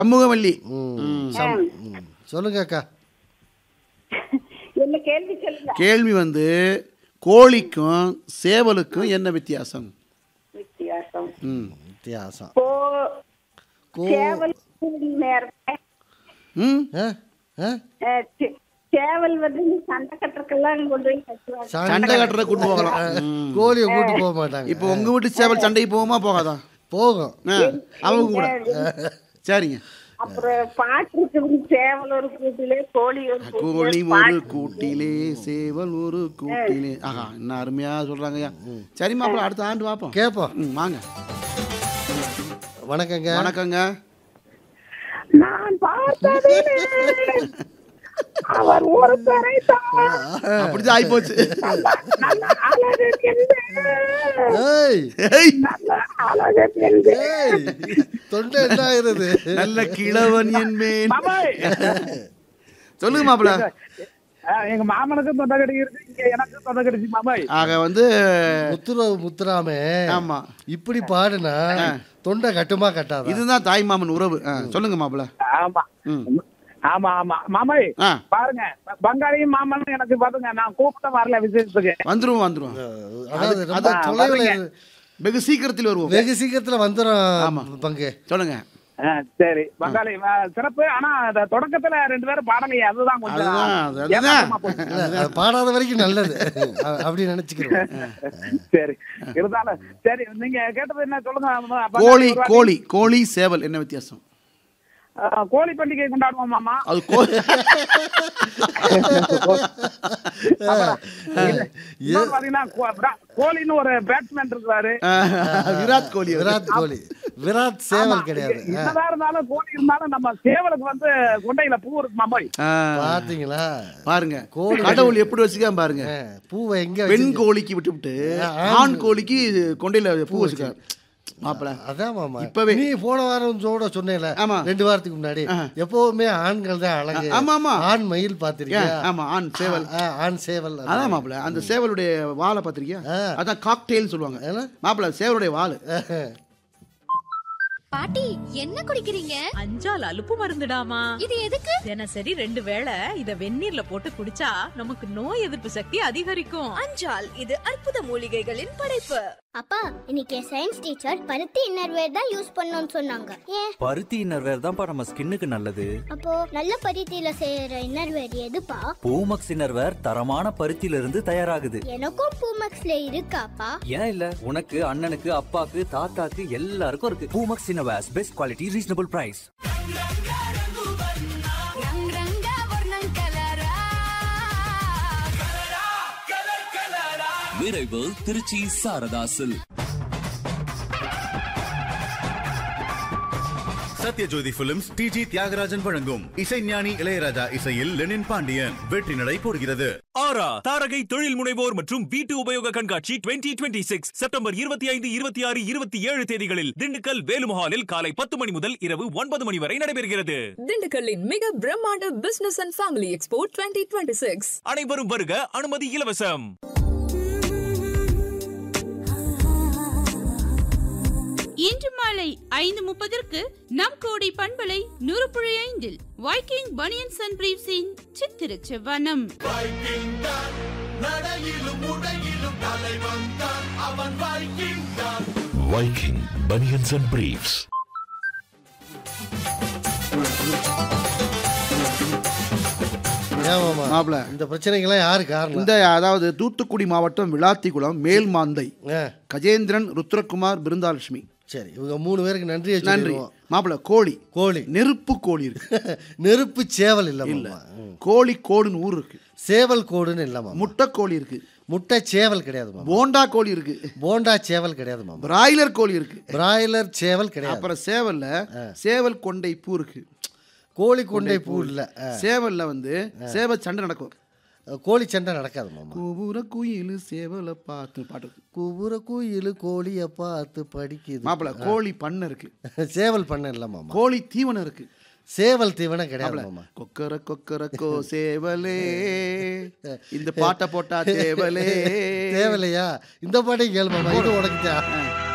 சமூகவல்லி. சொல்லுங்க அக்கா. என்ன கேள்வி சொல்லுங்க. கேள்வி வந்து கோழிக்கும் சேவலுக்கும் என்ன வித்தியாசம்? வித்தியாசம் வித்தியாசம். சேவல் நேரம் சேவல் வந்து சண்டை கட்டுறதுக்கெல்லாம் கொண்டு போய் கட்டுவாங்க. சண்டை கட்டுற கூட்டு போகலாம், கோழியை கூட்டு போக மாட்டாங்க. இப்போ உங்க வீட்டு சேவல் சண்டைக்கு போகுமா போகாதா? போகும். அவங்க கூட. சரிங்க. அப்புறம் பாட்டு சேவல் ஒரு கூட்டிலே கோழி ஒரு கூட்டிலே சேவல் ஒரு கூட்டிலே. ஆஹா, என்ன அருமையா சொல்றாங்கய்யா. சரி மாப்பிள்ள, அடுத்த ஆண்டு பார்ப்போம், கேட்போம். வாங்க. வணக்கங்க. வணக்கங்க. நான் பார்த்தது அவர் ஒரு அப்படிதான் ஆயி போச்சு. தொண்டை என்ன ஆயிருது? நல்ல கிழவன் என்பேன். சொல்லுங்க மாப்பிள்ள. எங்க மாமனுக்கும் தொண்டை கடிக்கிறது, இங்க எனக்கும் தொண்டை கடிச்சு மாமாய். ஆக வந்து முத்துராமே. ஆமா, இப்படி பாடுனா தொண்டை கட்டுமா கட்டாதா? இதுதான் தாய் மாமன் உறவு. சொல்லுங்க மாப்பிள்ள. ஆமா ஆமா ஆமா மாமாய், பாருங்க பங்காளியும் மாமனும் எனக்கு பாருங்க, நான் கூப்பிட்ட வரல விசேஷத்துக்கு. வந்துருவோம். அதாவது தொலைவில் வெகு சீக்கிரத்தில் வருவோம். வெகு சீக்கிரத்துல வந்துடும் பங்கு. சொல்லுங்க. சரி பங்காளி சிறப்பு. ஆனா தொடக்கத்துல 2 பேரும் பாடலையே, அதுதான் கொஞ்சம் பாடாத வரைக்கும் நல்லது அப்படி நினைச்சுக்கிறோம். சரி இருந்தாலும் சரி, நீங்க கேட்டது என்ன சொல்லுங்க. கோழி சேவல் என்ன வித்தியாசம்? கோழி பண்டிகை கொண்டாடுவோம் மாமா. அது கோழின்னு ஒரு பேட்ஸ்மேன் இருக்காரு, விராட் கோலி. விராட் சேவல் கிடையாது. என்னதான் இருந்தாலும் கோழி இருந்தாலும் நம்ம சேவலுக்கு வந்து கொண்டையில பூ இருக்கு மாமாய். பாத்தீங்களா? பாருங்க கடவுள் எப்படி வச்சுக்க பாருங்க. பூவை எங்க பெண் கோழிக்கு விட்டு ஆண் கோழிக்கு கொண்டையில பூ வச்சுக்க மாப்பிள்ள. அதான் மாமா, இப்பவே நீ போன வாரம் சொன்னேல 2 வாரத்துக்கு முன்னாடி, எப்பவுமே ஆண்கள் தான் அழகு. ஆமா, ஆண் மயில் பாத்திருக்கியா? ஆமா, ஆண் சேவல். ஆண் சேவல் அதான் மாப்பிள்ள. அந்த சேவலுடைய வாலை பாத்திருக்கியா? அதான் காக்டெயில் சொல்லுவாங்க மாப்பிள்ள, சேவலுடைய வால். பாட்டி என்ன குடிக்கிறீங்க? அஞ்சால் அலுப்பு மருந்துடாமா. இது எதுக்கு? தினசரி 2 வேளை இத வெந்நீர்ல போட்டு குடிச்சா நமக்கு நோய் எதிர்ப்பு சக்தி அதிகரிக்கும். அஞ்சால் இது அற்புத மூலிகைகளின் படைப்பு. அப்பா, இன்னைக்கு சயின்ஸ் டீச்சர் பருத்தி இன்னர்வேர் தான் யூஸ் பண்ணணும்னு சொன்னாங்க. ஏன்? பருத்தி இன்னர்வேர் தான்ப்பா நம்ம ஸ்கின்னுக்கு நல்லது. அப்போ நல்ல பருத்தியில செய்யற இன்னர்வேர் எதுப்பா? பூமக்ஸ் இன்னர்வேர் தரமான பருத்தியில இருந்து தயாராகுது. எனக்கும் பூமக்ஸ்ல இருக்காப்பா? ஏன் இல்ல, உனக்கு, அண்ணனுக்கு, அப்பாக்கு, தாத்தாக்கு எல்லாருக்கும் இருக்கு. Poomex innerwear, best quality, reasonable price. விரைவு திருச்சி சாரதாசில். சத்யஜோதி பிலிம்ஸ் டிஜி தியாகராஜன் வழங்கும் இசைஞானி இளையராஜா இசையில் லெனின் பாண்டியன் வெற்றி நடை போடுகிறது. ஆரா தாரகை தொழில் முனைவோர் மற்றும் வீட்டு உபயோக கண்காட்சி 2026 செப்டம்பர் 25, 26, 27 தேதிகளில் திண்டுக்கல் வேலுமஹாலில் காலை 10 மணி முதல் இரவு 9 மணி வரை நடைபெறுகிறது. திண்டுக்கல்லின் மிக பிரம்மாண்ட பிசினஸ் அண்ட் ஃபேமிலி எக்ஸ்போ 2026. அனைவரும் வருக, அனுமதி இலவசம். இன்று மாலை 5:30 நம் கோடி பண்பலை 100.5 வைக்கிங் பனியன்ஸ் அண்ட் பிரீவ்ஸின் சித்திர செவ்வனம். Viking banians and briefs. மாப்பிள்ள, இந்த பிரச்சனைகள்லாம் யாரு காரணம்? அதாவது தூத்துக்குடி மாவட்டம் விளாத்திக்குளம் மேல்மாந்தை கஜேந்திரன், ருத்ரகுமார், பிருந்தாலட்சுமி. சரி, இவங்க 3 பேருக்கு நன்றி. மாப்பிள்ள, கோழி நெருப்பு கோழி இருக்கு. நெருப்பு சேவல் இல்ல. கோழி கோடுன்னு ஊர் இருக்கு. சேவல் கோடுன்னு இல்லாம. முட்டை கோழி இருக்கு. முட்டை சேவல் கிடையாது. போண்டா கோழி இருக்கு. போண்டா சேவல் கிடையாது. பிராய்லர் கோழி இருக்கு. பிராய்லர் சேவல் கிடையாது. அப்புறம் சேவல் கொண்டை பூ இருக்கு. கோழி கொண்டை பூ இல்ல. சேவல்ல வந்து சேவல் சண்டை நடக்கும். கோழி சண்டை நடக்காது மாமா. கூவுற குயில் சேவலை பார்த்து பாட்டு. கூவுற குயில் கோழியை பார்த்து படிக்குது. மாப்பிள்ள, கோழி பண்ணை இருக்கு. சேவல் பண்ணை இல்ல மாமா. கோழி தீவனம் இருக்கு. சேவல் தீவனம் கிடையாது மாமா. கொக்கரக்கோ சேவலே, இந்த பாட்டை போட்டா தேவலே. தேவலையா? இந்த பாட்டை கேளு மாமா, இது உனக்கு